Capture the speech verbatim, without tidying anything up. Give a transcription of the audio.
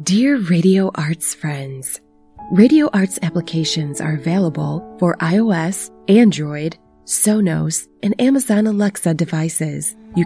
Dear Radio Arts friends, Radio Arts applications are available for iOS, Android, Sonos, and Amazon Alexa devices. You